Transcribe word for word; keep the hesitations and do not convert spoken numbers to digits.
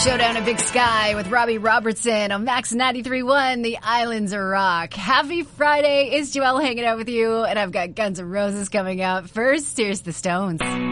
Showdown at Big Sky with Robbie Robertson on Max ninety-three point one, The Islands Rock. Happy Friday. It's Joelle hanging out with you, and I've got Guns N' Roses coming up. First, here's the Stones.